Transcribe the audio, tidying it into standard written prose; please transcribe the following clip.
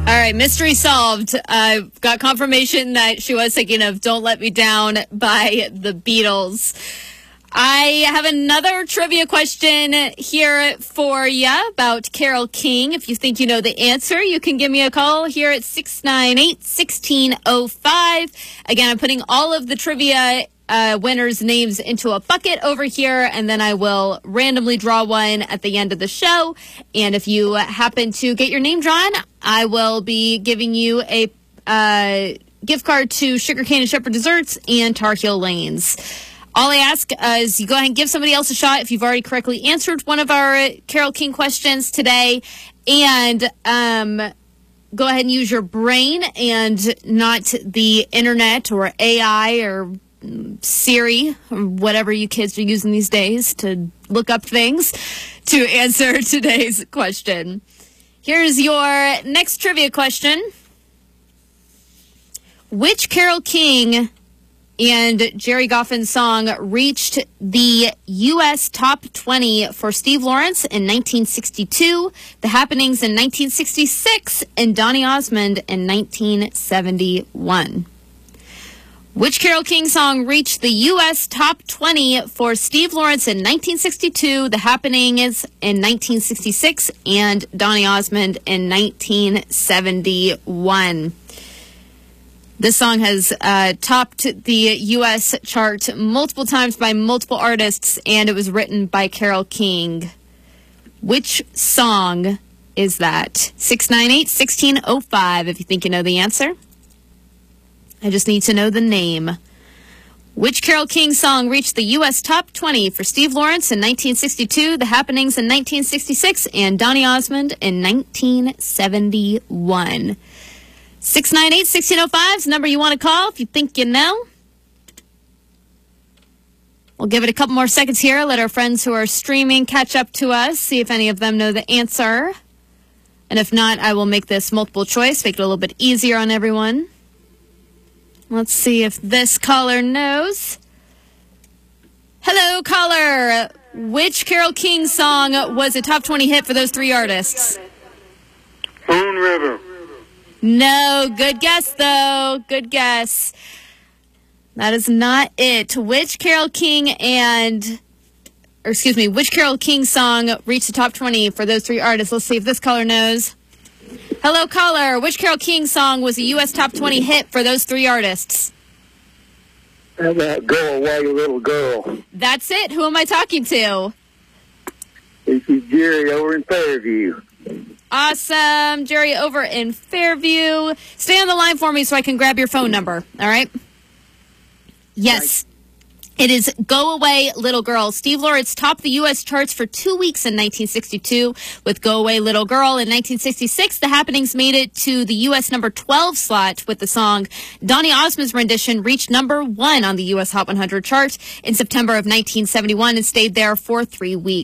All right, mystery solved. Got confirmation that she was thinking of Don't Let Me Down by the Beatles. I have another trivia question here for you about Carole King. If you think you know the answer, you can give me a call here at 698-1605. Again, I'm putting all of the trivia winners' names into a bucket over here, and then I will randomly draw one at the end of the show. And if you happen to get your name drawn, I will be giving you a gift card to Sugar Cane and Shepherd Desserts and Tar Heel Lanes. All I ask is you go ahead and give somebody else a shot if you've already correctly answered one of our Carole King questions today. And go ahead and use your brain and not the internet or AI or Siri or whatever you kids are using these days to look up things to answer today's question. Here's your next trivia question. Which Carole King and Jerry Goffin song reached the U.S. top 20 for Steve Lawrence in 1962, The Happenings in 1966, and Donny Osmond in 1971? Which Carole King song reached the U.S. top 20 for Steve Lawrence in 1962, The Happenings in 1966, and Donny Osmond in 1971? This song has topped the U.S. chart multiple times by multiple artists, and it was written by Carole King. Which song is that? 698-1605 if you think you know the answer. I just need to know the name. Which Carole King song reached the U.S. top 20 for Steve Lawrence in 1962, The Happenings in 1966, and Donny Osmond in 1971? 698-1605 is the number you want to call if you think you know. We'll give it a couple more seconds here. Let our friends who are streaming catch up to us, see if any of them know the answer. And if not, I will make this multiple choice, make it a little bit easier on everyone. Let's see if this caller knows. Hello, caller. Which Carole King song was a top 20 hit for those three artists? Moon River. No, good guess, though. Good guess. That is not it. Which Carole King song reached the top 20 for those three artists? Let's see if this caller knows. Hello, caller. Which Carole King song was a U.S. top 20 hit for those three artists? How about Go Away, Little Girl? That's it. Who am I talking to? This is Jerry over in Fairview. Awesome. Jerry over in Fairview. Stay on the line for me so I can grab your phone number. All right? Yes. It is Go Away, Little Girl. Steve Lawrence topped the U.S. charts for 2 weeks in 1962 with Go Away, Little Girl. In 1966, The Happenings made it to the U.S. number 12 slot with the song. Donny Osmond's rendition reached number 1 on the U.S. Hot 100 chart in September of 1971 and stayed there for 3 weeks.